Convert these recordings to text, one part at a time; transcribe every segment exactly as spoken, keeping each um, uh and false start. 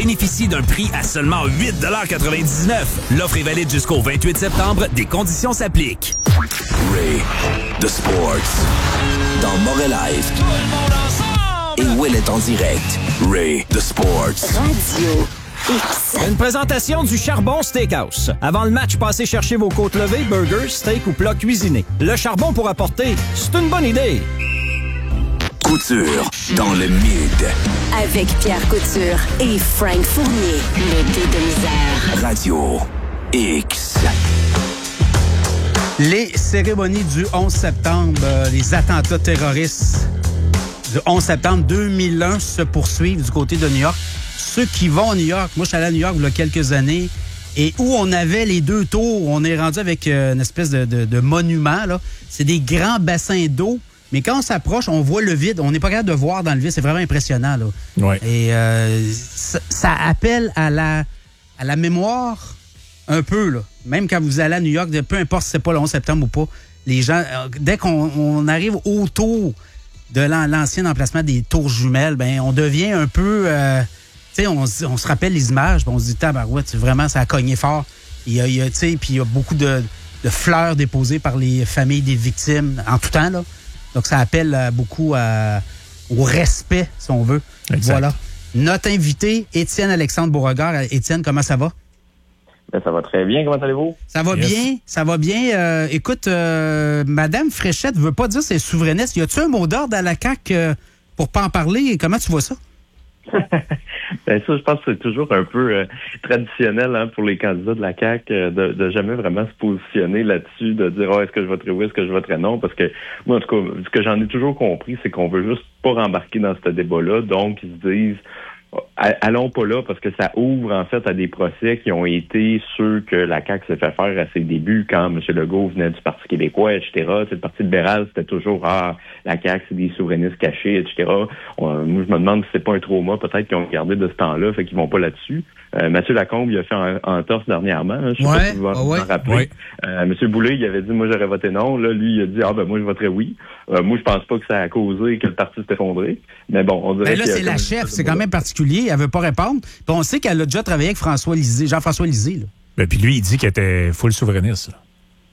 bénéficie d'un prix à seulement huit dollars quatre-vingt-dix-neuf. L'offre est valide jusqu'au vingt-huit septembre. Des conditions s'appliquent. Ray, The Sports. Dans Morel Live. Tout le monde ensemble! Et Will est en direct. Ray, The Sports. Radio X. Une présentation du Charbon Steakhouse. Avant le match, passez chercher vos côtes levées, burgers, steak ou plats cuisinés. Le charbon pour apporter, c'est une bonne idée. Couture dans le mid. Avec Pierre Couture et Frank Fournier. Le dé de misère. Radio X. Les cérémonies du onze septembre, euh, les attentats terroristes du onze septembre deux mille un se poursuivent du côté de New York. Ceux qui vont à New York, moi je suis allé à New York il y a quelques années, et où on avait les deux tours, on est rendu avec euh, une espèce de, de, de monument, là. C'est des grands bassins d'eau, mais quand on s'approche, on voit le vide. On n'est pas capable de voir dans le vide, c'est vraiment impressionnant, là. Ouais. Et euh, ça, ça appelle à la, à la mémoire un peu, là. Même quand vous allez à New York, peu importe si c'est pas le onze septembre ou pas, les gens, euh, dès qu'on on arrive autour de l'an, l'ancien emplacement des tours jumelles, ben on devient un peu... Euh, tu sais, on, on se rappelle les images, on se dit, tabarouette, vraiment, ça a cogné fort. Il y a, il y a, tu sais, puis il y a beaucoup de, de fleurs déposées par les familles des victimes en tout temps, là. Donc, ça appelle euh, beaucoup à, au respect, si on veut. Exact. Voilà. Notre invité, Étienne Alexandre Beauregard. Étienne, comment ça va? Ben, ça va très bien. Comment allez-vous? Ça va Yes. bien, ça va bien. Euh, écoute, euh, Madame Fréchette veut pas dire c'est souverainiste. Y a-tu un mot d'ordre à la C A Q euh, pour pas en parler? Comment tu vois ça? Ben ça, je pense que c'est toujours un peu euh, traditionnel hein, pour les candidats de la C A Q euh, de, de jamais vraiment se positionner là-dessus, de dire oh, est-ce que je voterai oui, est-ce que je voterai non, parce que moi, en tout cas, ce que j'en ai toujours compris, c'est qu'on veut juste pas rembarquer dans ce débat-là, donc ils se disent allons pas là parce que ça ouvre en fait à des procès qui ont été ceux que la C A Q s'est fait faire à ses débuts quand M. Legault venait du Parti québécois, et cetera. C'est le Parti libéral, c'était toujours ah la C A Q c'est des souverainistes cachés, et cetera. On, moi je me demande si c'est pas un trauma peut-être qu'ils ont gardé de ce temps-là, fait qu'ils vont pas là-dessus. Euh, Mathieu Lacombe il a fait en, en torse dernièrement, hein, je sais ouais, pas si vous vous ouais. en rappelez. Ouais. Euh, M. Boulay il avait dit moi j'aurais voté non, là lui il a dit ah ben moi je voterais oui. Euh, moi je pense pas que ça a causé que le parti s'est effondré, mais bon on dirait. Ben là, qu'il y a c'est la comme- chef, c'est quand même particulier. Elle veut pas répondre. Puis on sait qu'elle a déjà travaillé avec François Lisée, Jean-François Lisée. Là. Ben, puis lui, il dit qu'il était full souverainiste. là.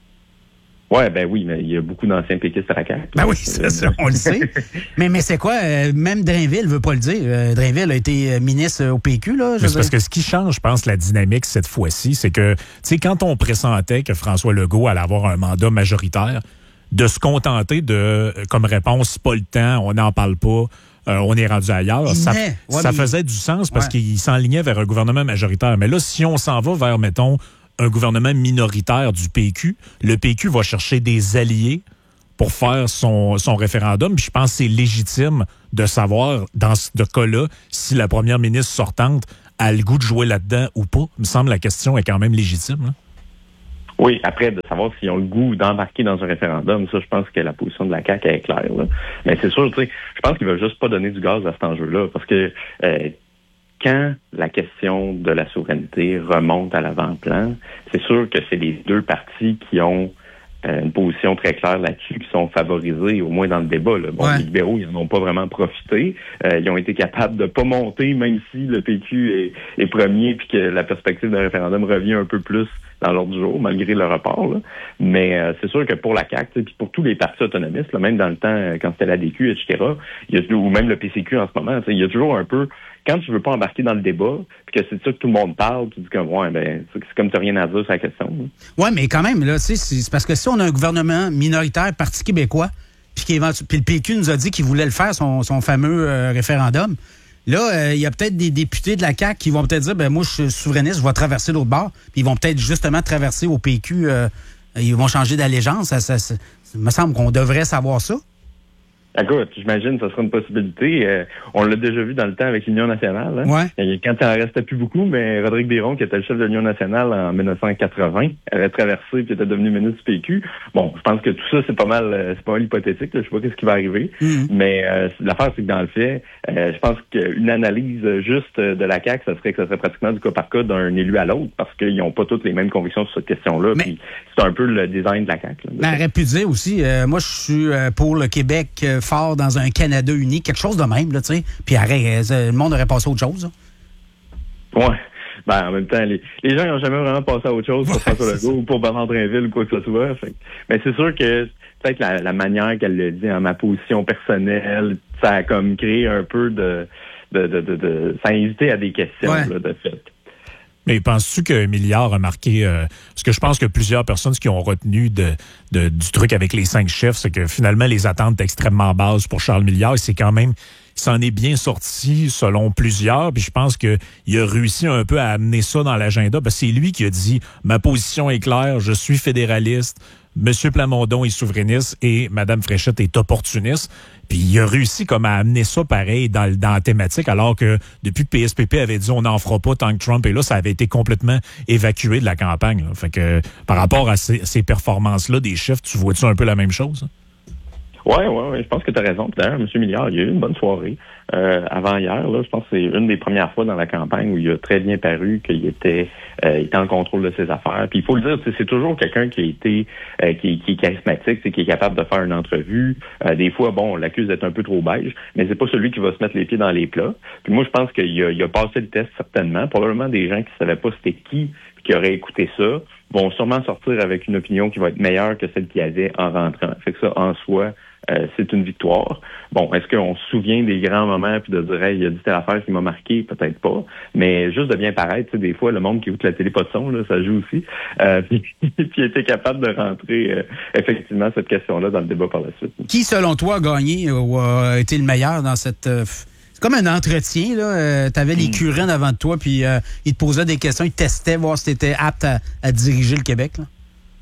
Ouais, ben oui, mais il y a beaucoup d'anciens péquistes à la C A Q. Ben oui, c'est ça, on le sait. mais, mais c'est quoi? euh, même Drainville veut pas le dire. Euh, Drainville a été euh, ministre au P Q, là. je Mais veux c'est parce dire. que ce qui change, je pense, la dynamique cette fois-ci, c'est que, tu sais, quand on pressentait que François Legault allait avoir un mandat majoritaire, de se contenter de, comme réponse, pas le temps, on n'en parle pas, euh, on est rendu ailleurs, Il ça, naît. Ouais, ça mais- faisait du sens parce Ouais. qu'il s'enlignait vers un gouvernement majoritaire. Mais là, si on s'en va vers, mettons, un gouvernement minoritaire du P Q, le P Q va chercher des alliés pour faire son, son référendum. Puis je pense que c'est légitime de savoir, dans ce de cas-là, si la première ministre sortante a le goût de jouer là-dedans ou pas. Il me semble que la question est quand même légitime. Là. Oui, après, de savoir s'ils ont le goût d'embarquer dans un référendum, ça, je pense que la position de la C A Q est claire. Là. Mais c'est sûr, tu sais, je pense qu'ils veulent juste pas donner du gaz à cet enjeu-là, parce que euh, quand la question de la souveraineté remonte à l'avant-plan, c'est sûr que c'est les deux partis qui ont euh, une position très claire là-dessus, qui sont favorisés, au moins dans le débat. Là. Bon, Ouais. les libéraux, ils n'en ont pas vraiment profité. Euh, ils ont été capables de pas monter, même si le P Q est, est premier, puis que la perspective d'un référendum revient un peu plus dans l'ordre du jour, malgré le report. Là. Mais euh, c'est sûr que pour la C A Q, puis pour tous les partis autonomistes, là, même dans le temps, euh, quand c'était la D Q, et cetera, il y a, ou même le P C Q en ce moment, il y a toujours un peu, quand tu veux pas embarquer dans le débat, puis que c'est de ça que tout le monde parle, tu dis comme, ouais, ben, c'est comme tu n'as rien à dire sur la question. Là. Oui, mais quand même, là, tu sais, c'est c'est parce que si on a un gouvernement minoritaire, Parti québécois, puis, qui éventu- puis le P Q nous a dit qu'il voulait le faire, son, son fameux euh, référendum, là, il euh, y a peut-être des députés de la C A Q qui vont peut-être dire, ben moi, je suis souverainiste, je vais traverser l'autre bord, puis ils vont peut-être justement traverser au P Q, euh, ils vont changer d'allégeance. Ça, ça, ça, ça me semble qu'on devrait savoir ça. Écoute, j'imagine que ce sera une possibilité. Euh, on l'a déjà vu dans le temps avec l'Union nationale. Hein? Ouais. Et quand il en restait plus beaucoup, mais Rodrigue Biron, qui était le chef de l'Union nationale en dix-neuf cent quatre-vingts, avait traversé puis était devenu ministre du P Q. Bon, je pense que tout ça, c'est pas mal euh, c'est pas mal hypothétique. Là. Je sais pas ce qui va arriver. Mm-hmm. Mais euh, l'affaire, c'est que dans le fait, euh, je pense qu'une analyse juste de la C A Q, ça serait que ça serait pratiquement du cas par cas d'un élu à l'autre, parce qu'ils n'ont pas toutes les mêmes convictions sur cette question-là. Mais- Puis c'est un peu le design de la C A Q. Là, de Ben, elle aurait pu dire aussi, euh, moi, je suis euh, pour le Québec euh, fort dans un Canada uni, quelque chose de même, là, tu sais. Puis arrête, euh, le monde aurait passé à autre chose. Là. Ouais. Ben, en même temps, les, les gens n'ont jamais vraiment passé à autre chose pour François Legault ou pour Bernard Drinville ou quoi que ce soit. Fait. Mais c'est sûr que peut-être la, la manière qu'elle le dit, en ma position personnelle, ça a comme créé un peu de... de, de, de, de ça a invité à des questions, ouais. là, de fait. Mais penses-tu qu'un milliard a marqué... Euh, parce que je pense que plusieurs personnes, ce qui ont retenu de, de, du truc avec les cinq chefs, c'est que finalement, les attentes étaient extrêmement basses pour Charles Milliard. Et c'est quand même... Il s'en est bien sorti selon plusieurs, puis je pense qu'il a réussi un peu à amener ça dans l'agenda. C'est lui qui a dit « Ma position est claire, je suis fédéraliste, M. Plamondon est souverainiste et Mme Fréchette est opportuniste. » Puis il a réussi comme à amener ça pareil dans, dans la thématique, alors que depuis que P S P P avait dit « On n'en fera pas tant que Trump est là », ça avait été complètement évacué de la campagne. Là. Fait que par rapport à ces, ces performances-là des chefs, tu vois-tu un peu la même chose? Hein? Oui, oui, ouais, je pense que tu as raison. D'ailleurs, M. Milliard, il a eu une bonne soirée euh, avant hier. Là, je pense que c'est une des premières fois dans la campagne où il a très bien paru qu'il était, euh, il était en contrôle de ses affaires. Puis il faut le dire, c'est toujours quelqu'un qui a été, euh, qui, qui est charismatique, qui est capable de faire une entrevue. Euh, des fois, bon, on l'accuse d'être un peu trop beige, mais c'est pas celui qui va se mettre les pieds dans les plats. Puis moi, je pense qu'il a, il a passé le test certainement. Probablement des gens qui savaient pas c'était qui, qui auraient écouté ça, vont sûrement sortir avec une opinion qui va être meilleure que celle qu'il y avait en rentrant. Fait que ça, en soi, Euh, c'est une victoire. Bon, est-ce qu'on se souvient des grands moments puis de dire hey, il y a dit telle affaire qui m'a marqué? Peut-être pas. Mais juste de bien paraître, tu sais, des fois, le monde qui écoute la télé pas de son, là, ça joue aussi. Euh, puis, puis était capable de rentrer euh, effectivement cette question-là dans le débat par la suite. Qui, selon toi, a gagné ou a été le meilleur dans cette... Euh, c'est comme un entretien, là. Euh, tu avais les mm. curins devant de toi, puis euh, ils te posaient des questions, ils testaient, voir si tu étais apte à, à diriger le Québec, là.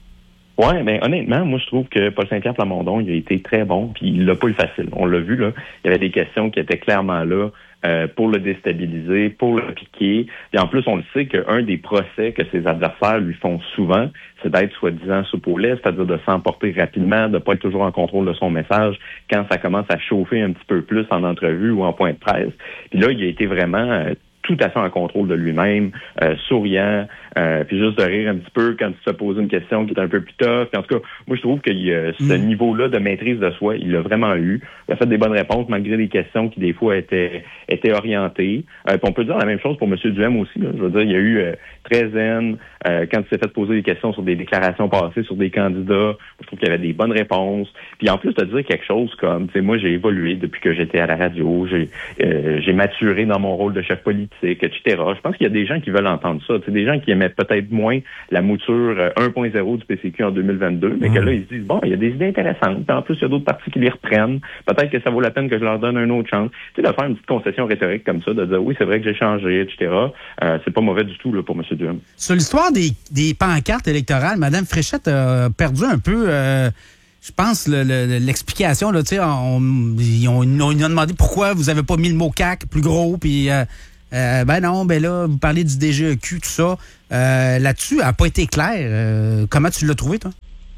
Oui, mais honnêtement, moi je trouve que Paul Saint-Pierre Plamondon, il a été très bon, puis il l'a pas eu facile. On l'a vu, là. Il y avait des questions qui étaient clairement là euh, pour le déstabiliser, pour le piquer. Et en plus, on le sait qu'un des procès que ses adversaires lui font souvent, c'est d'être soi-disant soupe au lait, c'est-à-dire de s'emporter rapidement, de pas être toujours en contrôle de son message quand ça commence à chauffer un petit peu plus en entrevue ou en point de presse. Puis là, il a été vraiment... Euh, tout à fait en contrôle de lui-même, euh, souriant, euh, puis juste de rire un petit peu quand tu te poses une question qui est un peu plus tough. Puis en tout cas, moi, je trouve que euh, ce mm. niveau-là de maîtrise de soi, il l'a vraiment eu. Il a fait des bonnes réponses malgré des questions qui, des fois, étaient, étaient orientées. Euh, puis on peut dire la même chose pour M. Duhem aussi. Là. Je veux dire, il y a eu euh, très zen. Euh, quand il s'est fait poser des questions sur des déclarations passées sur des candidats, je trouve qu'il y avait des bonnes réponses. Puis en plus de dire quelque chose comme, tu sais, moi, j'ai évolué depuis que j'étais à la radio, j'ai, euh, j'ai maturé dans mon rôle de chef politique, et cetera. Je pense qu'il y a des gens qui veulent entendre ça. C'est des gens qui aimaient peut-être moins la mouture un point zéro du P C Q en deux mille vingt-deux, mais mmh. que là, ils se disent, bon, il y a des idées intéressantes. Puis en plus, il y a d'autres partis qui les reprennent. Peut-être que ça vaut la peine que je leur donne une autre chance. Tu sais, de faire une petite concession rhétorique comme ça, de dire, oui, c'est vrai que j'ai changé, et cetera. Euh, c'est pas mauvais du tout là, pour M. Duhem. Sur l'histoire des, des pancartes électorales, Mme Fréchette a perdu un peu... Euh Je pense le, le, l'explication, là, tu sais, on, on, on, on a demandé pourquoi vous avez pas mis le mot C A Q plus gros, puis euh, euh, ben non, ben là, vous parlez du D G E Q, tout ça. Euh, là-dessus, elle n'a pas été claire. Euh, comment tu l'as trouvé, toi?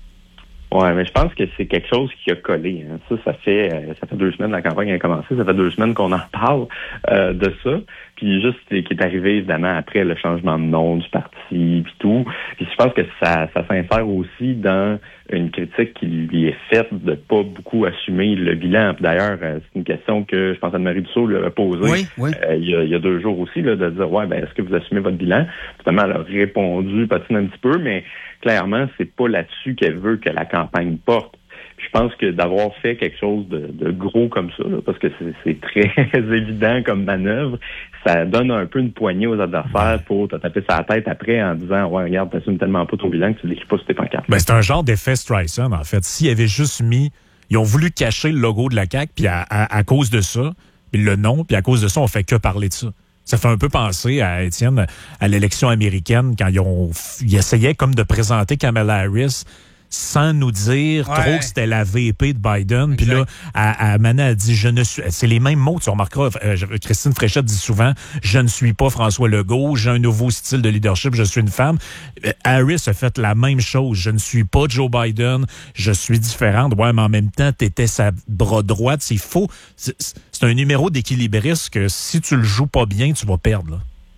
Ouais, mais je pense que c'est quelque chose qui a collé. Hein. Ça, ça fait euh, ça fait deux semaines la campagne a commencé, ça fait deux semaines qu'on en parle euh, de ça. Puis juste qui est arrivé évidemment après le changement de nom du parti puis tout. Puis je pense que ça, ça s'insère aussi dans une critique qui lui est faite de pas beaucoup assumer le bilan. Puis d'ailleurs, euh, c'est une question que je pense Anne-Marie Dussault lui avait posée oui, oui. Euh, il, y a, il y a deux jours aussi, là, de dire ouais, ben est-ce que vous assumez votre bilan? Finalement, elle a répondu, patine un petit peu, mais clairement, c'est pas là-dessus qu'elle veut que la campagne porte. Je pense que d'avoir fait quelque chose de, de gros comme ça, là, parce que c'est, c'est très évident comme manœuvre, ça donne un peu une poignée aux adversaires pour te taper sa tête après en disant « Ouais, regarde, t'assumes tellement pas ton bilan que tu l'écris pas sur tes pancartes. » Ben, c'est un genre d'effet Streisand, en fait. S'ils avaient juste mis... Ils ont voulu cacher le logo de la C A Q, puis à, à, à cause de ça, puis le nom, puis à cause de ça, on fait que parler de ça. Ça fait un peu penser à Étienne, à l'élection américaine, quand ils, ont, ils essayaient comme de présenter Kamala Harris sans nous dire ouais. trop que c'était la V P de Biden. Puis là, à, à Mané a dit, je ne suis... C'est les mêmes mots, tu remarqueras. Euh, Christine Fréchette dit souvent, je ne suis pas François Legault, j'ai un nouveau style de leadership, je suis une femme. Euh, Harris a fait la même chose. Je ne suis pas Joe Biden, je suis différente. Ouais, mais en même temps, t'étais sa bras droite. C'est faux. C'est, c'est un numéro d'équilibriste que si tu le joues pas bien, tu vas perdre, là.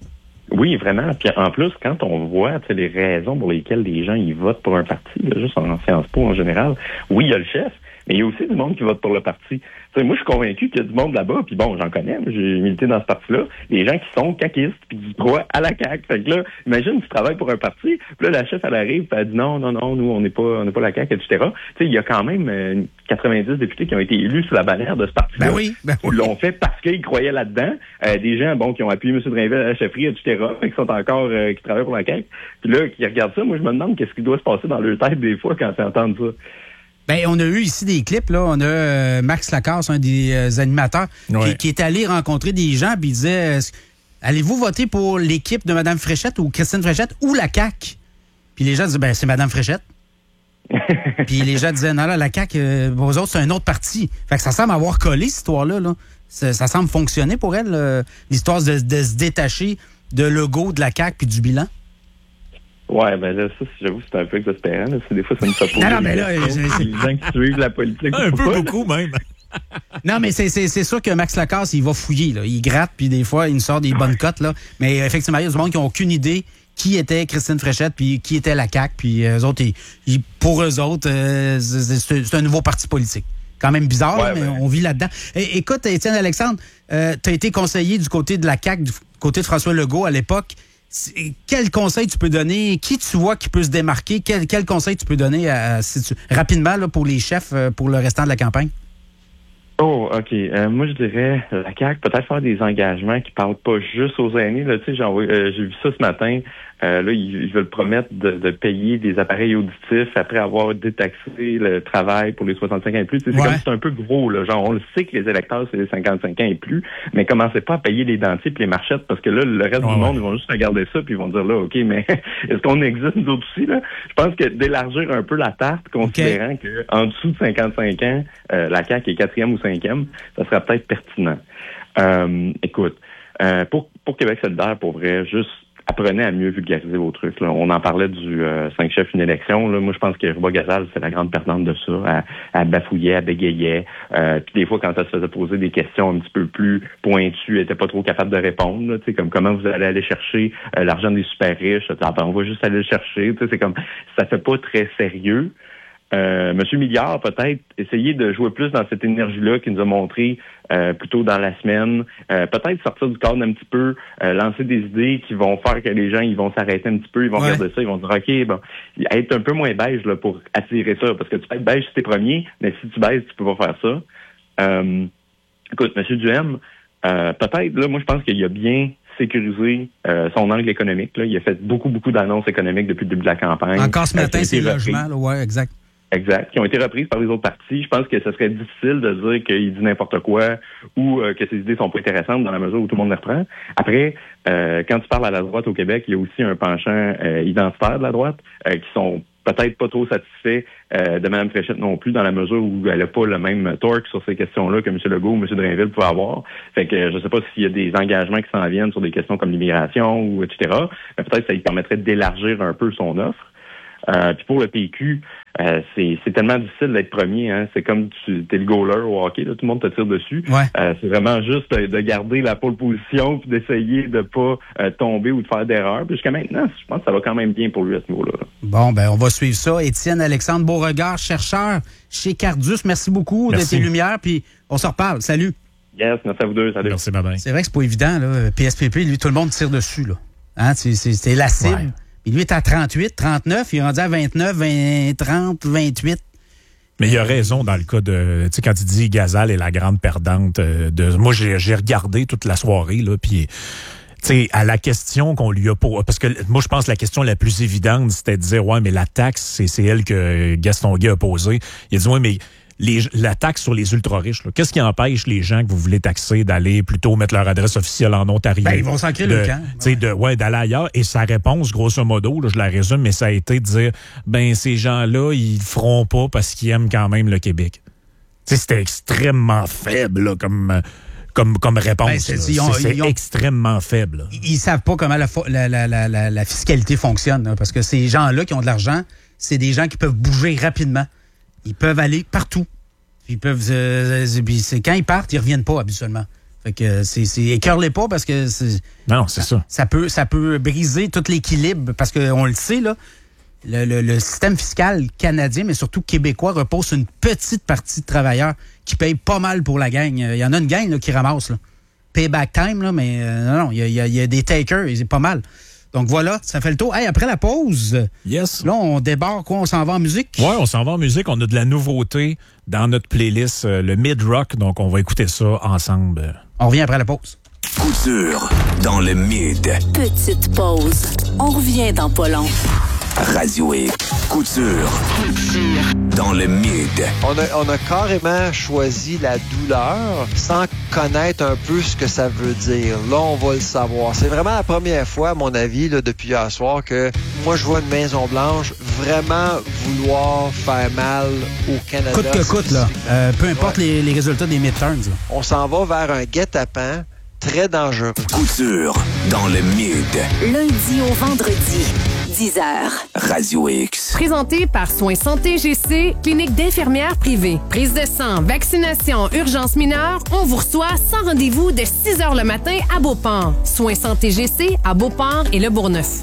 Oui, vraiment. Puis en plus, quand on voit les raisons pour lesquelles les gens y votent pour un parti, là, juste en Sciences Po en général, oui, il y a le chef, Mais il y a aussi du monde qui vote pour le parti. T'sais, moi, je suis convaincu qu'il y a du monde là-bas, puis bon, j'en connais, j'ai milité dans ce parti-là, des gens qui sont caquistes, puis qui croient à la C A Q. Fait que là, imagine, tu travailles pour un parti, puis là, la chef, elle arrive, puis elle dit non, non, non, nous, on n'est pas, on n'est pas la C A Q, et cetera. Tu sais, il y a quand même euh, quatre-vingt-dix députés qui ont été élus sous la bannière de ce parti-là. Ben oui, ben oui. Ils l'ont fait parce qu'ils croyaient là-dedans. Euh, des gens, bon, qui ont appuyé M. Drainville à la chefferie, et cetera, qui sont encore, euh, qui travaillent pour la C A Q. Puis là, qui regardent ça, moi, je me demande qu'est-ce qui doit se passer dans leur tête des fois quand ils entendent ça. Ben, on a eu ici des clips, là. On a euh, Max Lacasse, un des euh, animateurs, ouais. qui, qui est allé rencontrer des gens, puis il disait, euh, allez-vous voter pour l'équipe de Mme Fréchette ou Christine Fréchette ou la C A Q? Puis les gens disaient, ben, c'est Mme Fréchette. Puis les gens disaient, non, là, la C A Q, euh, vos autres, c'est un autre parti. Fait que ça semble avoir collé, cette histoire-là, là. Ça, ça semble fonctionner pour elle, euh, l'histoire de, de se détacher de logo de la C A Q puis du bilan. Ouais, ben là, ça, j'avoue, c'est un peu exaspérant. Là. C'est des fois, ça me fait pas. Non, non, mais là, c'est... les gens qui suivent la politique. Un peu pas, beaucoup, même. Non, mais c'est, c'est, c'est sûr que Max Lacasse, il va fouiller, là. Il gratte, puis des fois, il nous sort des bonnes cotes, là. Mais effectivement, il y a du monde qui n'ont aucune idée qui était Christine Fréchette, puis qui était la C A Q, puis eux autres, ils, ils, pour eux autres, euh, c'est, c'est un nouveau parti politique. Quand même bizarre, ouais, là, mais ben... on vit là-dedans. Et, écoute, Étienne Alexandre, euh, tu as été conseiller du côté de la C A Q, du côté de François Legault à l'époque. Quel conseil tu peux donner? Qui tu vois qui peut se démarquer? Quel, quel conseil tu peux donner à, si tu, rapidement là, pour les chefs pour le restant de la campagne? Oh, OK. Euh, moi, je dirais, la C A Q, peut-être faire des engagements qui parlent pas juste aux aînés. Là, tu sais, j'ai, euh, j'ai vu ça ce matin. Euh, là, ils, ils veulent promettre de, de payer des appareils auditifs après avoir détaxé le travail pour les soixante-cinq ans et plus. C'est, ouais. comme c'est un peu gros, là. Genre, on le sait que les électeurs, c'est les cinquante-cinq ans et plus, mais commencez pas à payer les dentiers et les marchettes parce que là, le reste ouais, du monde, ouais. ils vont juste regarder ça puis ils vont dire là, OK, mais est-ce qu'on existe nous autres aussi, là? Je pense que d'élargir un peu la tarte, considérant okay. que en dessous de cinquante-cinq ans, euh, la C A Q est quatrième ou cinquième, ça serait peut-être pertinent. Euh, écoute, euh, pour, pour Québec solidaire, pour vrai, juste apprenez à mieux vulgariser vos trucs. Là. On en parlait du euh, cinq chefs une élection. Là. Moi, je pense que Ruba Gazal, c'est la grande perdante de ça. Elle, elle bafouillait, elle bégayait. Euh, puis des fois, quand elle se faisait poser des questions un petit peu plus pointues, elle était pas trop capable de répondre. Là, comme comment vous allez aller chercher euh, l'argent des super riches. Ah, ben, on va juste aller le chercher. C'est comme ça fait pas très sérieux. Euh, Monsieur Milliard, peut-être, essayer de jouer plus dans cette énergie-là qu'il nous a montré euh, plus tôt dans la semaine. Euh, peut-être sortir du cadre un petit peu, euh, lancer des idées qui vont faire que les gens ils vont s'arrêter un petit peu, ils vont ouais. regarder ça, ils vont dire OK, bon, être un peu moins beige là, pour attirer ça, parce que tu peux être beige si t'es premier, mais si tu baisses, tu peux pas faire ça. Euh, écoute, Monsieur Duhem, euh, peut-être, là, moi je pense qu'il a bien sécurisé euh, son angle économique. Là. Il a fait beaucoup, beaucoup d'annonces économiques depuis le début de la campagne. Encore ce matin, c'est le logement, là, ouais, exact. Exact, qui ont été reprises par les autres partis. Je pense que ce serait difficile de dire qu'il dit n'importe quoi ou euh, que ses idées sont pas intéressantes dans la mesure où tout le monde les reprend. Après, euh, quand tu parles à la droite au Québec, il y a aussi un penchant euh, identitaire de la droite euh, qui sont peut-être pas trop satisfaits euh, de Mme Fréchette non plus, dans la mesure où elle n'a pas le même torque sur ces questions-là que M. Legault ou M. Drainville pouvaient avoir. Fait que je ne sais pas s'il y a des engagements qui s'en viennent sur des questions comme l'immigration ou et cetera. Mais peut-être que ça lui permettrait d'élargir un peu son offre. Euh, puis pour le P Q, euh, c'est, c'est tellement difficile d'être premier. Hein. C'est comme tu es le goaler au hockey, là, tout le monde te tire dessus. Ouais. Euh, c'est vraiment juste de, de garder la pole position puis d'essayer de pas euh, tomber ou de faire d'erreurs. Puis jusqu'à maintenant, je pense que ça va quand même bien pour lui à ce niveau-là. Bon, ben on va suivre ça. Étienne Alexandre Beauregard, chercheur chez Cardus. Merci beaucoup merci. de tes lumières. Puis on se reparle. Salut. Yes, merci à vous deux. Salut. Merci, bye-bye. C'est vrai que c'est pas évident, là. P S P P, lui, tout le monde tire dessus, là. Hein? C'est, c'est, c'est la cible. Ouais. Et lui est à trente-huit, trente-neuf, il est rendu à vingt-neuf, vingt, trente, vingt-huit. Mais il a raison dans le cas de, tu sais, quand il dit Gazal est la grande perdante de, moi j'ai, j'ai regardé toute la soirée là, puis, tu sais, à la question qu'on lui a posée, parce que moi je pense que la question la plus évidente c'était de dire ouais mais la taxe c'est, c'est elle que Gaston Guay a posée. Il a dit ouais mais Les, la taxe sur les ultra-riches, là. Qu'est-ce qui empêche les gens que vous voulez taxer d'aller plutôt mettre leur adresse officielle en Ontario? Ben, ils vont s'en créer le camp. Ouais. De, ouais, d'aller ailleurs. Et sa réponse, grosso modo, là, je la résume, mais ça a été de dire, ben, ces gens-là, ils le feront pas parce qu'ils aiment quand même le Québec. T'sais, c'était extrêmement faible, là, comme... Comme, comme réponse. Ben, c'est, ils ont, c'est ils ont, extrêmement faible. Ils, ils savent pas comment la, la, la, la, la fiscalité fonctionne, là, parce que ces gens-là qui ont de l'argent, c'est des gens qui peuvent bouger rapidement. Ils peuvent aller partout. Ils peuvent, euh, c'est, quand ils partent, ils reviennent pas habituellement. Fait que c'est, c'est écœurez pas parce que c'est, non, c'est ça. Ça peut, ça peut briser tout l'équilibre parce qu'on le sait là. le, le, le système fiscal canadien, mais surtout québécois, repose sur une petite partie de travailleurs qui payent pas mal pour la gang. Il y en a une gang là, qui ramasse. Là. Payback time, là, mais euh, non, non, il y a, il y a, il y a des takers, c'est pas mal. Donc voilà, ça fait le tour. Hey, après la pause, yes. Là, on débarque, quoi, on s'en va en musique? Oui, on s'en va en musique. On a de la nouveauté dans notre playlist, euh, le mid-rock. Donc, on va écouter ça ensemble. On revient après la pause. Couture dans le mid. Petite pause. On revient dans pas long. Radio X. Couture. Dans le mid. On a, on a carrément choisi la douleur sans connaître un peu ce que ça veut dire. Là, on va le savoir. C'est vraiment la première fois, à mon avis, là, depuis hier soir, que moi, je vois une Maison-Blanche vraiment vouloir faire mal au Canada. Coûte que coûte, là. Euh, peu importe ouais. les, les résultats des midterms. Là. On s'en va vers un guet-apens très dangereux. Couture dans le mid. Lundi au vendredi, dix heures. Radio X. Présenté par Soins Santé G C, clinique d'infirmières privée. Prise de sang, vaccination, urgence mineure, on vous reçoit sans rendez-vous de six heures le matin à Beauport. Soins Santé G C à Beauport et Le Bourgneuf.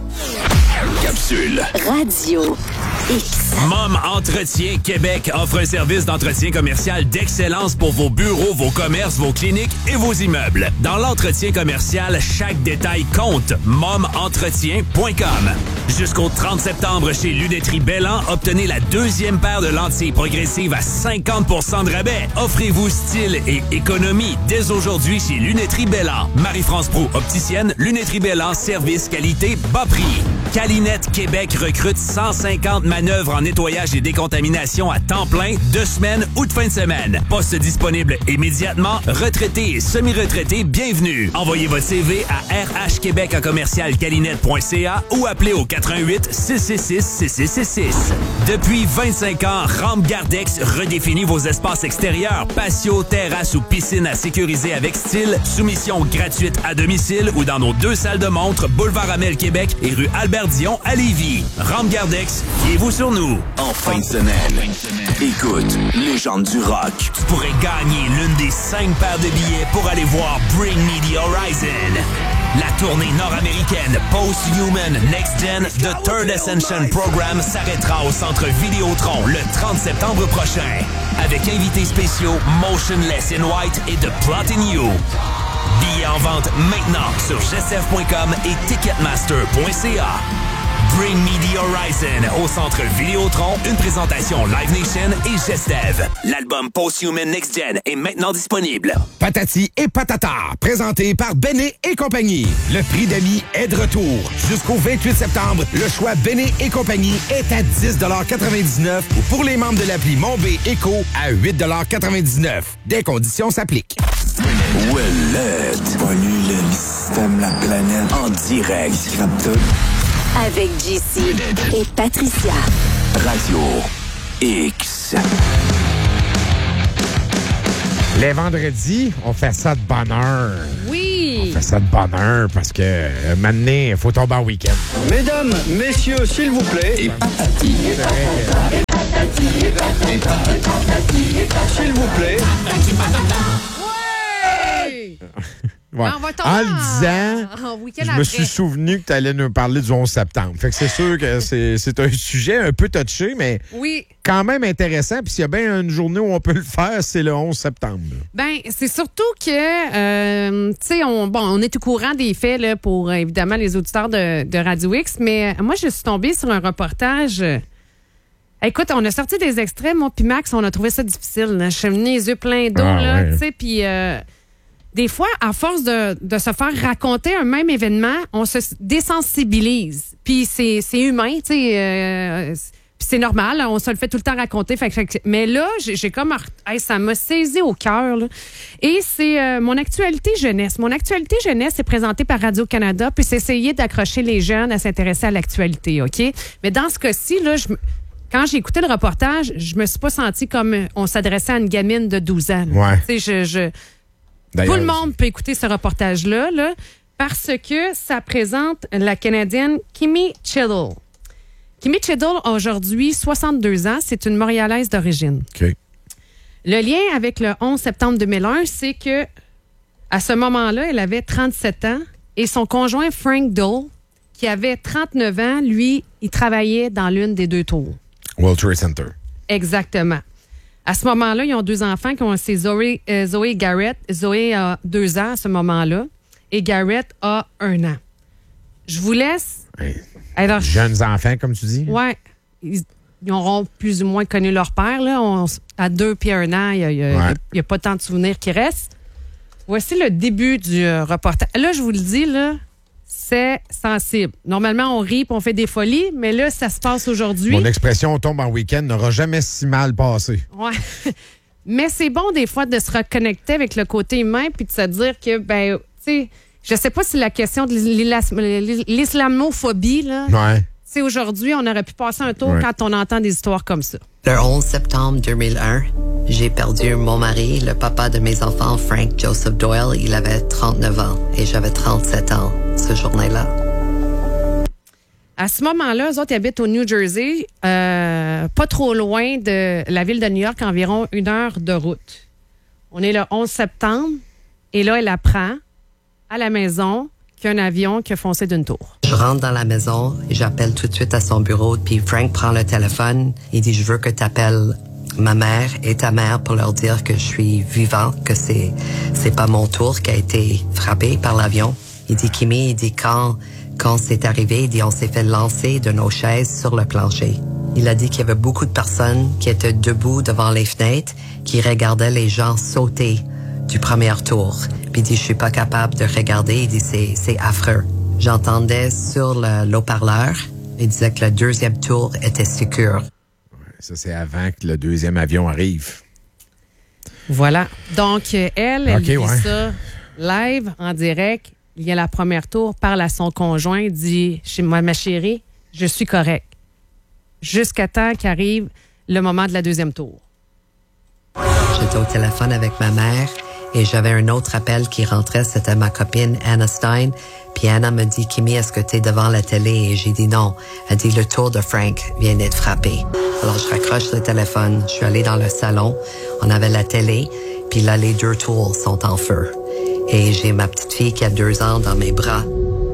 Capsule. Radio X. Mom Entretien Québec offre un service d'entretien commercial d'excellence pour vos bureaux, vos commerces, vos cliniques et vos immeubles. Dans l'entretien commercial, chaque détail compte. mom entretien point com. Jusqu'au trente septembre, chez Lunetterie Bellan, obtenez la deuxième paire de lentilles progressives à cinquante pour cent de rabais. Offrez-vous style et économie dès aujourd'hui chez Lunetterie Bellan. Marie-France Proulx, opticienne, Lunetterie Bellan, service, qualité, bas prix. Calinette Québec recrute cent cinquante manœuvres en nettoyage et décontamination à temps plein, de semaine ou de fin de semaine. Poste disponible immédiatement. Retraités et semi-retraités, bienvenue. Envoyez votre C V à r h québec à commercial calinette point c a ou appelez au quatre un huit six six six six six six six. Depuis vingt-cinq ans, Rampe Gardex redéfinit vos espaces extérieurs, patio, terrasse ou piscine à sécuriser avec style. Soumission gratuite à domicile ou dans nos deux salles de montre, boulevard Amel Québec et rue Albert Dion à Lévis. Rampe Gardex, fiez-vous sur nous. En fin de semaine, écoute, Légende du rock. Tu pourrais gagner l'une des cinq paires de billets pour aller voir Bring Me the Horizon. La tournée nord-américaine Post-Human Next Gen The Third Ascension Program s'arrêtera au Centre Vidéotron le trente septembre prochain. Avec invités spéciaux Motionless in White et The Plot in You. Billets en vente maintenant sur gestef point com et ticketmaster point c a. Bring Me the Horizon au Centre Vidéotron, une présentation Live Nation et Gestev. L'album Post-Human Next Gen est maintenant disponible. Patati et Patata, présenté par Béné et compagnie. Le prix d'amis est de retour. Jusqu'au vingt-huit septembre, le choix Béné et compagnie est à dix quatre-vingt-dix-neuf ou pour les membres de l'appli Mon B Éco à huit quatre-vingt-dix-neuf. Des conditions s'appliquent. Ouellette. Pollue le système, la planète. En direct. Avec J C et Patricia. Radio X. Les vendredis, on fait ça de bonne heure. Oui! On fait ça de bonne heure parce que euh, maintenant, il faut tomber en week-end. Mesdames, messieurs, s'il vous plaît. Et patati. Et patati. Et patati. S'il vous plaît. Ouais! Ouais. On va tomber en le disant, en, en je après. me suis souvenu que tu allais nous parler du onze septembre. Fait que c'est sûr que c'est, c'est un sujet un peu touché, mais oui. quand même intéressant. Puis s'il y a bien une journée où on peut le faire, c'est le onze septembre. Ben, c'est surtout que, euh, tu sais, on, bon, on est au courant des faits là, pour, évidemment, les auditeurs de, de Radio X, mais moi, je suis tombée sur un reportage... Écoute, on a sorti des extraits, moi puis Max, on a trouvé ça difficile. Là. Je suis venue les yeux pleins d'eau, ah, là, ouais. tu sais, puis... Euh, des fois, à force de, de se faire raconter un même événement, on se désensibilise. Puis c'est, c'est humain, tu sais. Euh, puis c'est normal, on se le fait tout le temps raconter. Fait que, mais là, j'ai, j'ai comme... Hey, ça m'a saisi au cœur. Là. Et c'est euh, mon actualité jeunesse. Mon actualité jeunesse est présentée par Radio-Canada, puis c'est essayer d'accrocher les jeunes à s'intéresser à l'actualité, OK? Mais dans ce cas-ci, là, je... Quand j'ai écouté le reportage, je me suis pas sentie comme on s'adressait à une gamine de douze ans. Ouais. Tu sais, je... je D'ailleurs, tout le monde peut écouter ce reportage-là là, parce que ça présente la Canadienne Kimmy Cheadle. Kimmy Cheadle a aujourd'hui soixante-deux ans. C'est une Montréalaise d'origine. Okay. Le lien avec le onze septembre deux mille un, c'est que à ce moment-là, elle avait trente-sept ans et son conjoint Frank Dole qui avait trente-neuf ans, lui, il travaillait dans l'une des deux tours. World Trade Center. Exactement. À ce moment-là, ils ont deux enfants qui ont c'est Zoé, euh, Zoé et Garrett. Zoé a deux ans à ce moment-là et Garrett a un an. Je vous laisse. Oui. Alors, jeunes enfants, comme tu dis. Oui. Ils, ils auront plus ou moins connu leur père. Là. On, à deux puis un an, il n'y a, a, ouais. a pas tant de souvenirs qui restent. Voici le début du euh, reportage. Là, je vous le dis, là, c'est sensible. Normalement, on rit et on fait des folies, mais là, ça se passe aujourd'hui. Mon expression « on tombe en week-end » n'aura jamais si mal passé. Oui. Mais c'est bon, des fois, de se reconnecter avec le côté humain puis de se dire que, ben, tu sais, je sais pas si la question de l'islamophobie, là, ouais. tu sais, aujourd'hui, on aurait pu passer un tour ouais. quand on entend des histoires comme ça. Le onze septembre deux mille un, j'ai perdu mon mari, le papa de mes enfants, Frank Joseph Doyle. Il avait trente-neuf ans et j'avais trente-sept ans ce journée-là. À ce moment-là, eux autres, ils habitent au New Jersey, euh, pas trop loin de la ville de New York, environ une heure de route. On est le onze septembre et là, elle apprend à la maison qu'il y a un avion qui a foncé d'une tour. Je rentre dans la maison et j'appelle tout de suite à son bureau. Puis Frank prend le téléphone. Il dit, je veux que tu appelles ma mère et ta mère pour leur dire que je suis vivant, que c'est c'est pas mon tour qui a été frappé par l'avion. Il dit, Kimi, il dit, quand, quand c'est arrivé, il dit, on s'est fait lancer de nos chaises sur le plancher. Il a dit qu'il y avait beaucoup de personnes qui étaient debout devant les fenêtres, qui regardaient les gens sauter du premier tour. Puis il dit, je suis pas capable de regarder. Il dit, c'est, c'est affreux. J'entendais sur le, l'eau-parleur, il disait que le deuxième tour était sécure. Ça, c'est avant que le deuxième avion arrive. Voilà. Donc, elle, elle okay, dit ouais. ça live, en direct. Il y a la première tour, parle à son conjoint, dit, chez moi, ma chérie, je suis correct. Jusqu'à temps qu'arrive le moment de la deuxième tour. J'étais au téléphone avec ma mère et j'avais un autre appel qui rentrait. C'était ma copine Anna Stein. Puis Anna me dit, Kimi, est-ce que tu es devant la télé? Et j'ai dit non. Elle dit, le tour de Frank vient d'être frappé. Alors je raccroche le téléphone. Je suis allée dans le salon. On avait la télé. Puis là, les deux tours sont en feu. Et j'ai ma petite fille qui a deux ans dans mes bras.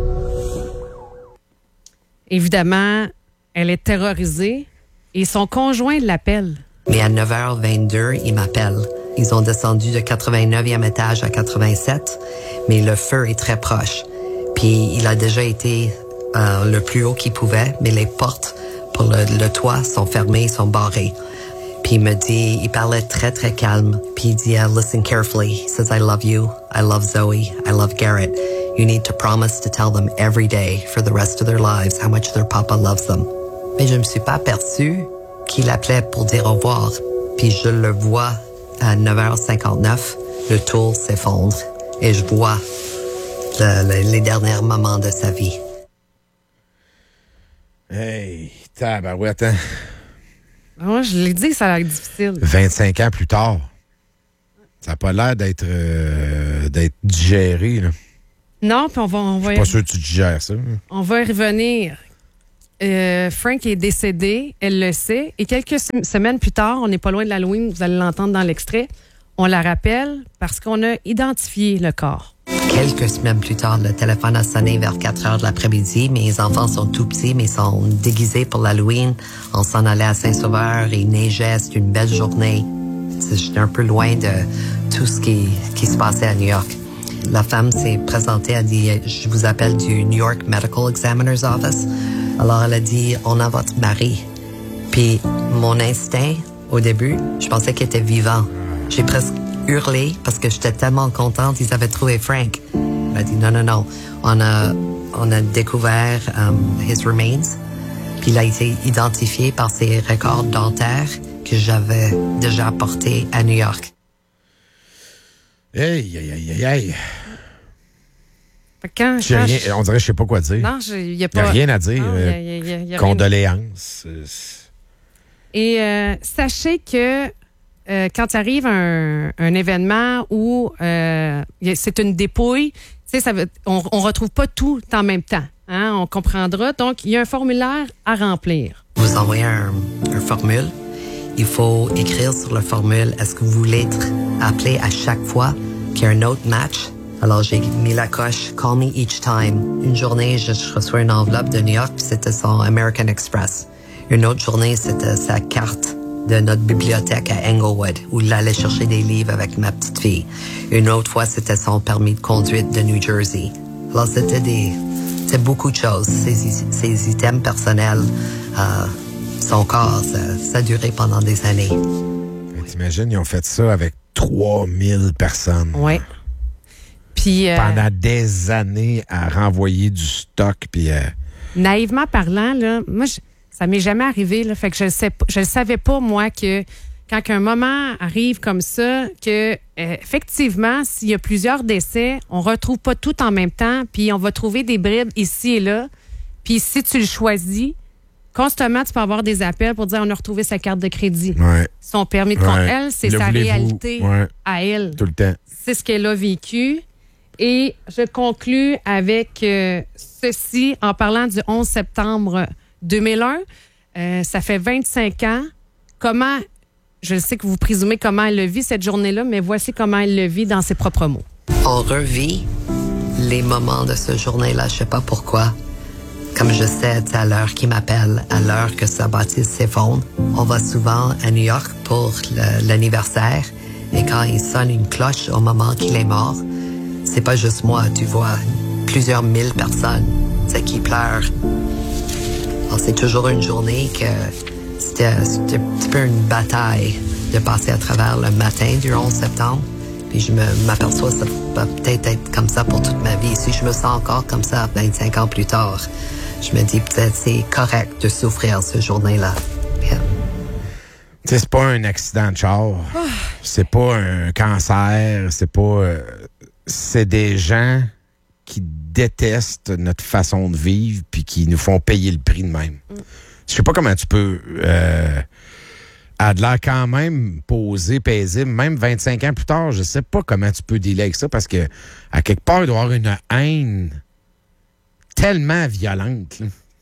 Évidemment, elle est terrorisée et son conjoint l'appelle. Mais à neuf heures vingt-deux, il m'appelle. Ils ont descendu de quatre-vingt-neuvième étage à quatre-vingt-sept, mais le feu est très proche. Puis il a déjà été euh, le plus haut qu'il pouvait, mais les portes pour le, le toit sont fermées, sont barrées. Puis il me dit, il parlait très, très calme. Puis il dit, uh, listen carefully. He says, I love you. I love Zoe. I love Garrett. You need to promise to tell them every day for the rest of their lives how much their papa loves them. Mais je me suis pas aperçue qu'il appelait pour dire au revoir. Puis je le vois à neuf heures cinquante-neuf, le tour s'effondre et je vois le, le, les derniers moments de sa vie. Hey, tabarouette, hein? Moi, je l'ai dit, ça a l'air difficile. vingt-cinq ans plus tard, ça n'a pas l'air d'être, euh, d'être digéré, là. Non, puis on va... On va Je suis pas sûr que tu digères ça. On va y revenir. Euh, Frank est décédé, elle le sait, et quelques semaines plus tard, on n'est pas loin de l'Halloween, vous allez l'entendre dans l'extrait, on la rappelle parce qu'on a identifié le corps. Quelques semaines plus tard, le téléphone a sonné vers quatre heures de l'après-midi. Mes enfants sont tout petits, mais sont déguisés pour l'Halloween. On s'en allait à Saint-Sauveur, il neigeait, c'était une belle journée. J'étais un peu loin de tout ce qui, qui se passait à New York. La femme s'est présentée, elle a dit, je vous appelle du New York Medical Examiner's Office. Alors, elle a dit, on a votre mari. Puis, mon instinct, au début, je pensais qu'il était vivant. J'ai presque hurlé parce que j'étais tellement contente, ils avaient trouvé Frank. Elle a dit, non, non, non. On a, on a découvert um, his remains. Puis, il a été identifié par ses records dentaires que j'avais déjà apportés à New York. Hey, hey, hey, hey, hey. Quand, J'ai quand rien, je... on dirait que je sais pas quoi dire. Non, il n'y a pas. Il n'y a rien à dire. Non, euh, y a, y a, y a condoléances. Rien... Et euh, sachez que euh, quand arrive un, un événement où euh, c'est une dépouille, ça veut, on ne retrouve pas tout en même temps. Hein, on comprendra. Donc, il y a un formulaire à remplir. Vous envoyez un, un formule. Il faut écrire sur le formule, est-ce que vous voulez être appelé à chaque fois qu'il y a un autre match Alors, j'ai mis la coche « Call me each time ». Une journée, je, je reçois une enveloppe de New York, puis c'était son American Express. Une autre journée, c'était sa carte de notre bibliothèque à Englewood, où il allait chercher des livres avec ma petite fille. Une autre fois, c'était son permis de conduite de New Jersey. Alors, c'était des... C'était beaucoup de choses. Ses, ses items personnels, euh, son corps, ça, ça a duré pendant des années. Mais t'imagines, ils ont fait ça avec trois mille personnes. Oui. Puis, euh, pendant des années à renvoyer du stock. Puis, euh... naïvement parlant, là, moi, je, ça m'est jamais arrivé. Là, fait que je ne sais, je savais pas, moi, que quand un moment arrive comme ça, que euh, effectivement, s'il y a plusieurs décès, on retrouve pas tout en même temps, puis on va trouver des bribes ici et là. Puis si tu le choisis, constamment, tu peux avoir des appels pour dire on a retrouvé sa carte de crédit. Ouais. Son permis de ouais. compte. Elle, c'est le sa réalité ouais. à elle. Tout le temps. C'est ce qu'elle a vécu. Et je conclus avec euh, ceci en parlant du onze septembre deux mille un. Euh, ça fait vingt-cinq ans. Comment, je sais que vous présumez comment elle le vit cette journée-là, mais voici comment elle le vit dans ses propres mots. On revit les moments de ce journée-là, je sais pas pourquoi. Comme je sais, à l'heure qu'il m'appelle, à l'heure que sa bâtisse s'effondre, on va souvent à New York pour le, l'anniversaire. Et quand il sonne une cloche au moment qu'il est mort, c'est pas juste moi, tu vois, plusieurs mille personnes, c'est qui pleurent. Alors, c'est toujours une journée que c'était, c'était un petit peu une bataille de passer à travers le matin du onze septembre. Puis je me, m'aperçois que ça va peut-être être comme ça pour toute ma vie. Si je me sens encore comme ça vingt-cinq ans plus tard, je me dis peut-être c'est correct de souffrir ce journée-là. Yeah. Tu sais, c'est pas un accident de char. Oh. C'est pas un cancer. C'est pas... Euh, c'est des gens qui détestent notre façon de vivre puis qui nous font payer le prix de même. Mm. Je sais pas comment tu peux... Euh, a de l'air quand même posé, paisible, même vingt-cinq ans plus tard, je sais pas comment tu peux dealer avec ça parce que à quelque part, il doit y avoir une haine tellement violente.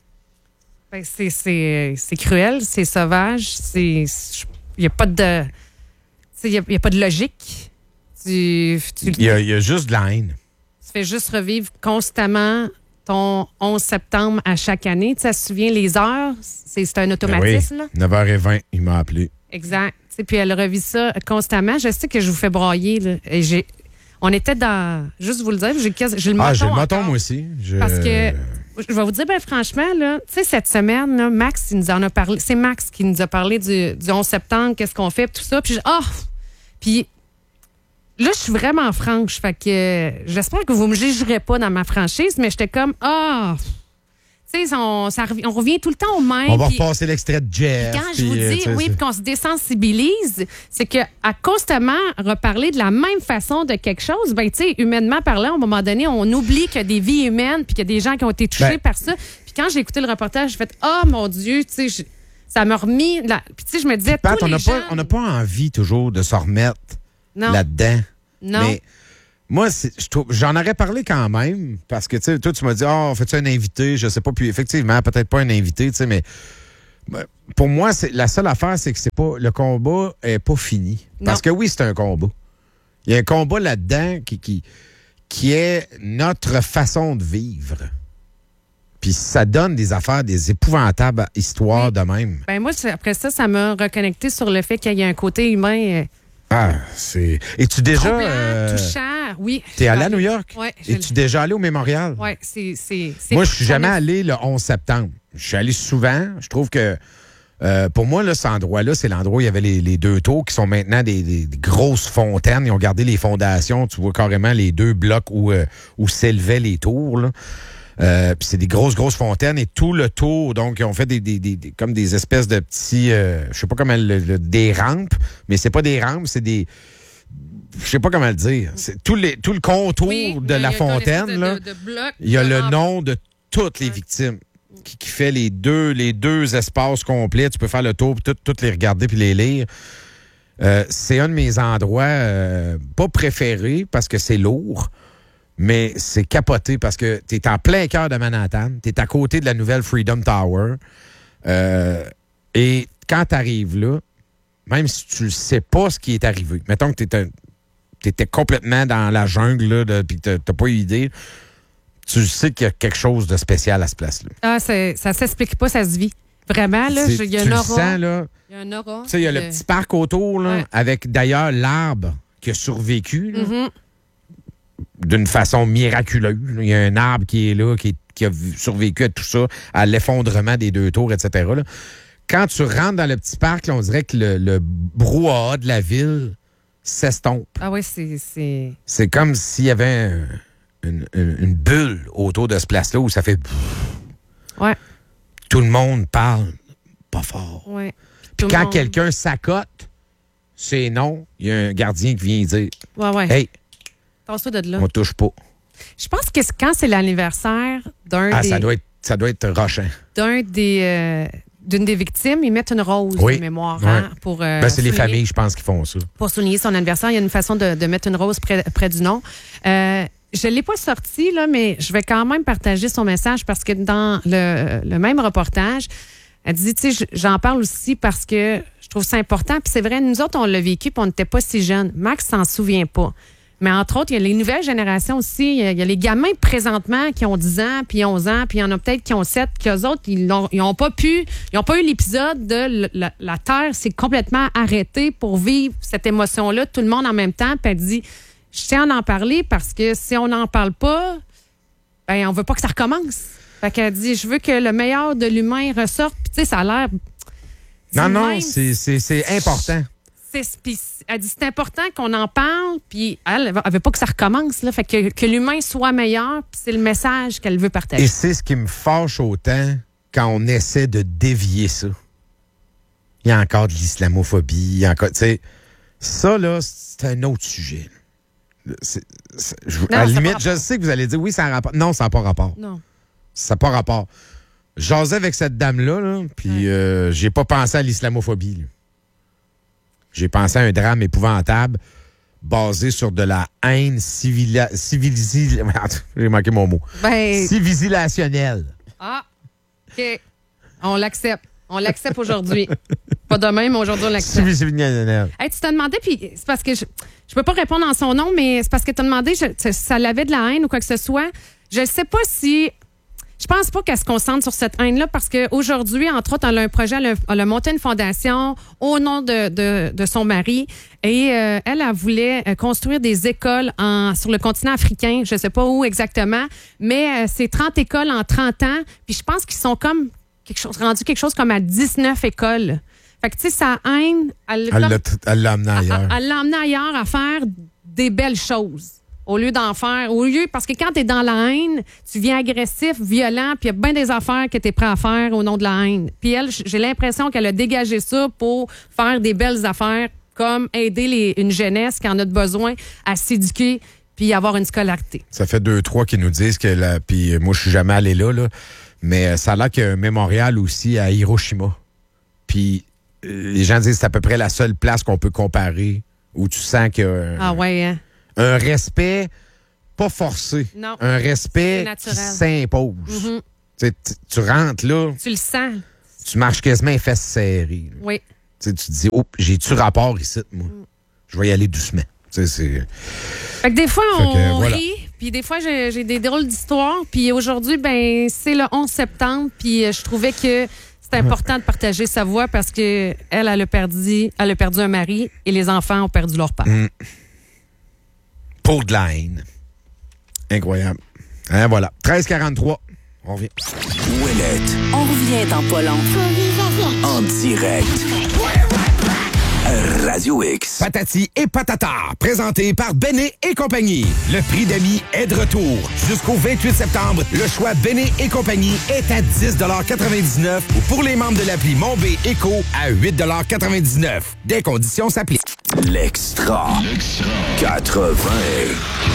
Ben, c'est, c'est, c'est cruel, c'est sauvage, c'est... Il n'y a pas de... Il n'y a, y a pas de logique. Tu, tu, il, y a, il y a juste de la haine. Tu fais juste revivre constamment ton onze septembre à chaque année. Tu te souviens, les heures, c'est, c'est un automatisme. Ben oui. neuf heures vingt, il m'a appelé. Exact. T'sais, puis elle revit ça constamment. Je sais que je vous fais brailler. Là. Et j'ai, on était dans... Juste vous le dire, j'ai, j'ai le menton. Ah, j'ai le menton, encore, moi aussi. Je... Parce que, je vais vous dire, ben, franchement, là, tu sais, cette semaine, là, Max, il nous en a parlé. C'est Max qui nous a parlé du, du onze septembre, qu'est-ce qu'on fait, tout ça. Puis, je, oh! Puis, là, je suis vraiment franche. Fait que euh, j'espère que vous me jugerez pas dans ma franchise, mais j'étais comme, ah! Oh, tu sais, on, ça, on revient tout le temps au même. On va pis, repasser l'extrait de Jeff. Quand je vous dis, oui, puis qu'on se désensibilise, c'est qu'à constamment reparler de la même façon de quelque chose, ben, tu sais, humainement parlant, à un moment donné, on oublie qu'il y a des vies humaines puis qu'il y a des gens qui ont été touchés ben, par ça. Puis quand j'ai écouté le reportage, j'ai fait, oh mon Dieu, tu sais, ça m'a remis. La... Puis tu sais, je me disais, Pat, tous on n'a gens... pas, on pas envie toujours de se remettre non. là-dedans. Non. Mais moi, c'est, je trouve, j'en aurais parlé quand même, parce que, tu sais, toi, tu m'as dit, oh, fais-tu un invité? Je sais pas. Puis, effectivement, peut-être pas un invité, tu sais, mais pour moi, c'est, la seule affaire, c'est que c'est pas, le combat est pas fini. Non. Parce que oui, c'est un combat. Il y a un combat là-dedans qui, qui, qui est notre façon de vivre. Puis ça donne des affaires, des épouvantables histoires oui. de même. Ben moi, après ça, ça m'a reconnecté sur le fait qu'il y a un côté humain. Euh... Ah, c'est... Es-tu déjà... Euh... touchant, oui. T'es allé à New York? Oui. Es-tu déjà allé au Mémorial? Oui, c'est, c'est, c'est... Moi, je suis jamais allé le onze septembre. Je suis allé souvent. Je trouve que, euh, pour moi, là, cet endroit-là, c'est l'endroit où il y avait les, les deux tours qui sont maintenant des, des, des grosses fontaines. Ils ont gardé les fondations. Tu vois carrément les deux blocs où, euh, où s'élevaient les tours, là. Euh, puis c'est des grosses, grosses fontaines et tout le tour, donc ils ont fait des, des, des, des comme des espèces de petits, euh, je sais pas comment le, le, des rampes, mais c'est pas des rampes, c'est des, je sais pas comment le dire, c'est tout, les, tout le contour oui, de la fontaine, de, là, de, de bloc, il y a le nom de toutes les victimes qui, qui fait les deux, les deux espaces complets, tu peux faire le tour, puis toutes tout les regarder puis les lire. Euh, c'est un de mes endroits euh, pas préférés parce que c'est lourd. Mais c'est capoté parce que tu es en plein cœur de Manhattan, tu es à côté de la nouvelle Freedom Tower. Euh, et quand tu arrives là, même si tu ne sais pas ce qui est arrivé, mettons que tu es un, t'étais complètement dans la jungle, là, de, puis t'as t'as pas eu idée, tu sais qu'il y a quelque chose de spécial à ce place-là. Ah, c'est, ça s'explique pas, ça se vit. Vraiment, là, il y a tu un le aura. sens, là. Il y a un aura. Tu sais, il y a le petit parc autour, là, Ouais. avec d'ailleurs l'arbre qui a survécu, là, Mm-hmm. d'une façon miraculeuse. Il y a un arbre qui est là, qui, qui a survécu à tout ça, à l'effondrement des deux tours, et cetera. Là. Quand tu rentres dans le petit parc, là, on dirait que le, le brouhaha de la ville s'estompe. Ah oui, c'est, c'est... C'est comme s'il y avait un- une, une- une bulle autour de ce place-là où ça fait... Ouais. Tout le monde parle pas fort. Ouais. Puis Tout le quand monde- quelqu'un s'accote, c'est non, il y a un gardien qui vient dire Ouais, ouais. Hey, Tasse-toi de là. on touche pas. Je pense que c'est- quand c'est l'anniversaire d'un Ah, des... ça doit être, ça doit être rochant. d'un des... euh, d'une des victimes, ils mettent une rose Oui. de mémoire Ouais. hein, pour... euh, Ben, c'est les souligner- familles, je pense, qui font ça. Pour souligner son anniversaire, il y a une façon de, de mettre une rose près, près du nom. Euh, je ne l'ai pas sorti, là, mais je vais quand même partager son message parce que dans le, le même reportage, elle dit, tu sais, j'en parle aussi parce que je trouve ça important. Puis c'est vrai, nous autres, on l'a vécu puis on n'était pas si jeunes. Max s'en souvient pas. Mais entre autres, il y a les nouvelles générations aussi. Il y a les gamins présentement qui ont dix ans, puis onze ans, puis il y en a peut-être qui ont sept, qu'eux autres, ils n'ont pas pu, ils n'ont pas eu l'épisode de le- la, la Terre s'est complètement arrêtée pour vivre cette émotion-là, tout le monde en même temps. Puis elle dit, je tiens à en parler parce que si on n'en parle pas, ben on veut pas que ça recommence. Fait qu'elle dit, je veux que le meilleur de l'humain ressorte. Puis tu sais, ça a l'air... Non, Dis non, même, c'est c'est- c'est important. c'est, puis elle dit c'est important qu'on en parle, puis elle, elle veut pas que ça recommence, là. Fait que, que l'humain soit meilleur, puis c'est le message qu'elle veut partager. Et c'est ce qui me fâche autant quand on essaie de dévier ça. Il y a encore de l'islamophobie, il y a encore, tu sais, ça, là, c'est un autre sujet. C'est- c'est- je- Non, à la ça limite, n'a pas je sais que vous allez dire, oui, ça a rapport. Non, ça n'a pas rapport. Non. Ça n'a pas rapport. J'osais avec cette dame-là, là, puis euh, j'ai pas pensé à l'islamophobie. là. J'ai pensé à un drame épouvantable basé sur de la haine civila- civilisée. J'ai manqué mon mot. Ben, Civilisationnelle. ah, OK. On l'accepte. On l'accepte aujourd'hui. Pas demain, mais aujourd'hui, on l'accepte. Civilisationnelle. Hey, tu t'as demandé, puis c'est parce que je je peux pas répondre en son nom, mais c'est parce que tu as demandé je- ça, ça l'avait de la haine ou quoi que ce soit. Je sais pas si... Je pense pas qu'elle se concentre sur cette haine-là parce qu'aujourd'hui, entre autres, elle a un projet, elle a, elle a monté une fondation au nom de, de, de son mari et euh, elle, elle voulait euh, construire des écoles en, sur le continent africain, je sais pas où exactement, mais euh, c'est trente écoles en trente ans, puis je pense qu'ils sont comme quelque chose, rendu quelque chose comme à dix-neuf écoles. Fait que, tu sais, sa haine, elle, Elle l'a- elle l'a amené ailleurs. elle l'a emmené ailleurs à faire des belles choses. Au lieu d'en faire, au lieu, parce que quand t'es dans la haine, tu viens agressif, violent, puis il y a bien des affaires que t'es prêt à faire au nom de la haine. Puis elle, j'ai l'impression qu'elle a dégagé ça pour faire des belles affaires, comme aider les, une jeunesse qui en a besoin à s'éduquer puis avoir une scolarité. Ça fait deux, trois qui nous disent que la. Puis moi, je suis jamais allé là, là. Mais euh, ça a l'air qu'il y a un mémorial aussi à Hiroshima. Puis euh, les gens disent que c'est à peu près la seule place qu'on peut comparer où tu sens qu'il y a un, Ah ouais, hein? un respect pas forcé. Non. Un respect C'est qui naturel. s'impose. Mhm. Tu sais, tu- tu rentres là, Tu le sens. tu marches quasiment les fesses serrées. là. Oui. Tu sais, tu te dis, oh, j'ai-tu rapport ici, moi? Je vais y aller doucement. Tu sais, c'est. Fait que des fois, Fait on que, voilà. rit, puis des fois, j'ai j'ai des drôles d'histoires. Puis aujourd'hui, ben c'est le onze septembre, puis euh, je trouvais que c'est important de partager sa voix parce que elle, elle a perdu, elle a perdu un mari et les enfants ont perdu leur père. Mm. Pour de la haine. Incroyable. Hein, voilà. treize quarante-trois. On revient. Ouellette. On revient dans pas long. En direct. Radio X. Patati et patata, présenté par Béné et compagnie. Le prix d'amis est de retour. Jusqu'au vingt-huit septembre, le choix Béné et compagnie est à dix quatre-vingt-dix-neuf ou pour les membres de l'appli Mon B Éco à huit quatre-vingt-dix-neuf. Des conditions s'appliquent. L'extra. quatre-vingts.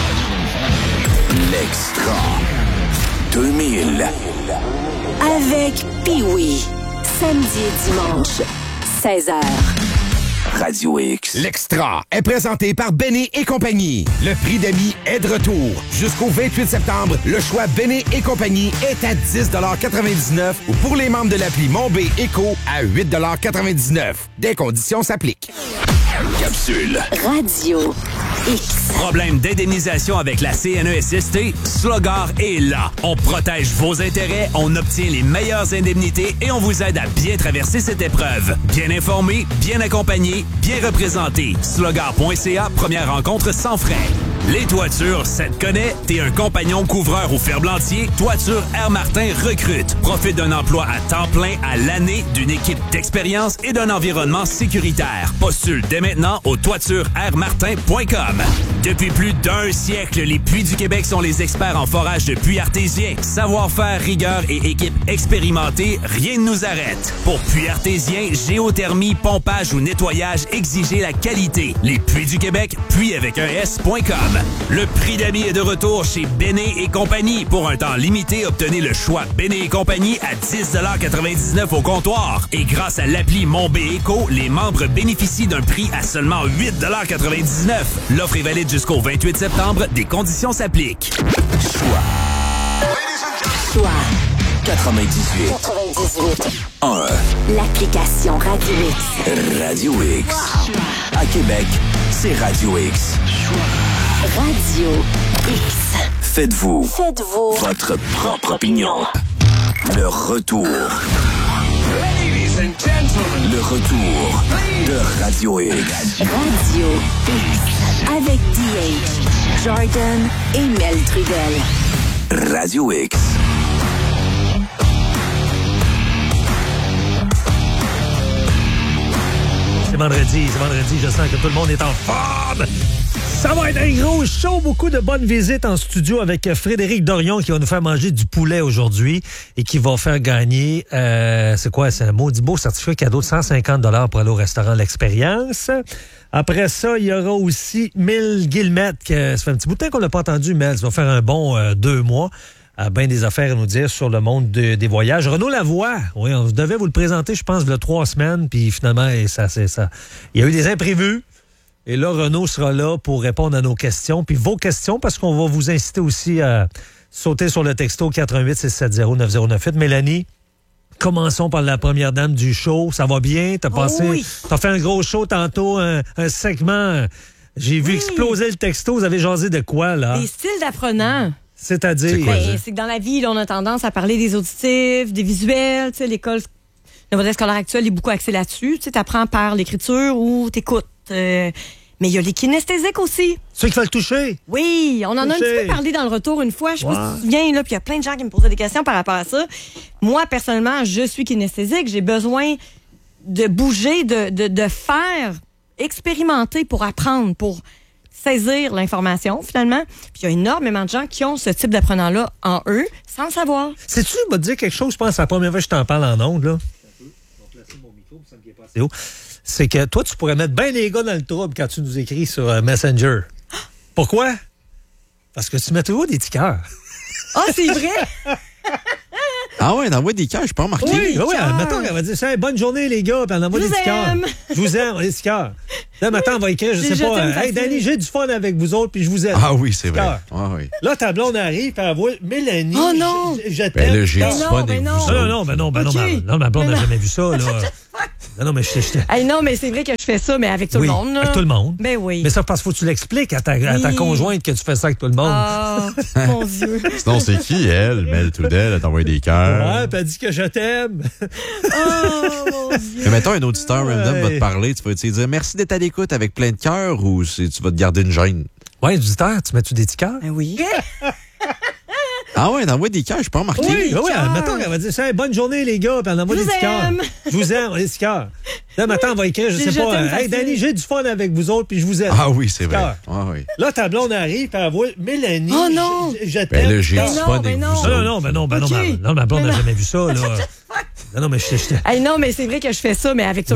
L'extra. deux mille. Avec Pee-Wee. Samedi et dimanche, seize heures. Radio X. L'extra est présenté par Béné et compagnie. Le prix d'amis est de retour. Jusqu'au vingt-huit septembre, le choix Béné et compagnie est à dix quatre-vingt-dix-neuf ou pour les membres de l'appli Mon B Éco à huit quatre-vingt-dix-neuf. Des conditions s'appliquent. Capsule. Radio X. Problème d'indemnisation avec la C N E S S T? Slogar est là. On protège vos intérêts, on obtient les meilleures indemnités et on vous aide à bien traverser cette épreuve. Bien informé, bien accompagné, bien représenté. Slogar point C A, première rencontre sans frais. Les toitures, ça te connaît? T'es un compagnon couvreur ou ferblantier? Toiture Air Martin recrute. Profite d'un emploi à temps plein à l'année, d'une équipe d'expérience et d'un environnement sécuritaire. Postule dès maintenant au toiture air martin point com. Depuis plus d'un siècle, les Puits du Québec sont les experts en forage de puits artésiens. Savoir-faire, rigueur et équipe expérimentée, rien ne nous arrête. Pour puits artésiens, géothermie, pompage ou nettoyage, exigez la qualité. Les Puits du Québec, puits avec un S point com. Le prix d'amis est de retour chez Béné et compagnie. Pour un temps limité, obtenez le choix Béné et compagnie à dix quatre-vingt-dix-neuf au comptoir. Et grâce à l'appli Mon B Éco, les membres bénéficient d'un prix à seulement huit quatre-vingt-dix-neuf. L'offre est valide jusqu'au vingt-huit septembre. Des conditions s'appliquent. Choix. Choix. quatre-vingt-dix-huit. quatre-vingt-dix-huit. un. L'application Radio X. Radio X. Wow. À Québec, c'est Radio X. Radio X. Faites-vous. Faites-vous. Votre propre opinion. Le retour. Le retour de Radio X. Radio X. Avec D H, Jordan et Mel Trudel. Radio X. C'est vendredi, c'est vendredi, je sens que tout le monde est en forme. Ça va être un gros show, beaucoup de bonnes visites en studio avec Frédéric Dorion qui va nous faire manger du poulet aujourd'hui et qui va faire gagner, euh, c'est quoi, c'est un maudit beau certificat cadeau de cent cinquante dollars pour aller au restaurant L'Expérience. Après ça, il y aura aussi Mille Guillemette, que ça fait un petit bout de temps qu'on l'a pas entendu, Mel, ça va faire un bon euh, deux mois. A bien des affaires à nous dire sur le monde de, des voyages. Renaud Lavoie, oui, on devait vous le présenter, je pense, il y a trois semaines, puis finalement, ça, c'est ça. Il y a eu des imprévus. Et là, Renaud sera là pour répondre à nos questions, puis vos questions, parce qu'on va vous inciter aussi à sauter sur le texto quatre un huit six sept zéro neuf zéro neuf huit. Mélanie, commençons par la première dame du show. Ça va bien? T'as passé, oh oui. T'as fait un gros show tantôt, un, un segment. J'ai vu oui. exploser le texto. Vous avez jasé de quoi, là? Des styles d'apprenants. C'est-à-dire? C'est, ben, c'est que dans la vie, là, on a tendance à parler des auditifs, des visuels. Tu sais, l'école, le modèle scolaire actuel est beaucoup axé là-dessus. Tu sais, t'apprends par l'écriture ou t'écoutes. Euh, mais il y a les kinesthésiques aussi. Ceux qu'il faut le toucher. Oui, on en toucher. a un petit peu parlé dans le retour une fois. Je sais wow. pas si tu te souviens, là, puis il y a plein de gens qui me posaient des questions par rapport à ça. Moi, personnellement, je suis kinesthésique. J'ai besoin de bouger, de, de, de faire, expérimenter pour apprendre, pour saisir l'information, finalement. Puis il y a énormément de gens qui ont ce type d'apprenant-là en eux, sans le savoir. Sais-tu, je vais te dire quelque chose, je pense que c'est la première fois que je t'en parle en ondes, là. Je vais placer mon micro, ça me vient pas assez haut. C'est que toi, tu pourrais mettre bien les gars dans le trouble quand tu nous écris sur euh, Messenger. Pourquoi? Parce que tu mets toujours des petits cœurs. Ah, oh, c'est vrai? Ah ouais, on envoie des cœurs, je peux remarquer. Oui, oui, mettons qu'elle va dire ça, bonne journée les gars, puis on envoie des petits cœurs. Je vous aime, des petits cœurs. Là, maintenant, on va écrire, je sais je pas, euh, hey Danny, j'ai du fun avec vous autres, puis je vous aime. Ah oui, c'est vrai. Ah, oui. Là, ta blonde arrive, puis elle voit Mélanie. Oh non! Je, je t'aime. Ben là, j'ai du fun avec ben vous autres. Non, non, ben non, ben non, okay. non, ma blonde n'a jamais vu ça, là. Non, non, mais je je hey, non, mais c'est vrai que je fais ça, mais avec tout oui, le monde. Là. Avec tout le monde. Ben oui. Mais ça, parce qu'il faut que tu l'expliques à ta, à ta oui. conjointe que tu fais ça avec tout le monde. Oh, mon Dieu. Sinon, c'est qui, elle? Mel Trudel, elle t'a envoyé des cœurs. Ouais, puis elle dit que je t'aime. Oh, mon Dieu. Mais mettons, un auditeur ouais. random va te parler, tu vas te dire merci d'être à l'écoute avec plein de cœurs ou tu vas te garder une gêne? Ouais, auditeur, tu mets-tu des petits cœurs? Ben oui. Ah ouais, on envoie des cœurs, je peux remarquer. Oui, oui, mettons qu'elle va dire ça, bonne journée les gars, puis on envoie des petits cœurs. Je vous aime, des petits cœurs. Là, maintenant, on va écrire, je sais je pas, hey Danny, j'ai du fun avec vous autres, puis je vous aime. Ah oui, c'est vrai. Ah, oui. Là, ta blonde arrive, puis elle voit Mélanie. Oh non! Je, je t'aime. Ben là, j'ai du fun avec non. vous autres. Non, non, ben non, ben non, okay. non, ma blonde n'a jamais vu ça, là. Non, non, mais je, je... Hey, non, mais c'est vrai que je fais ça, mais avec tout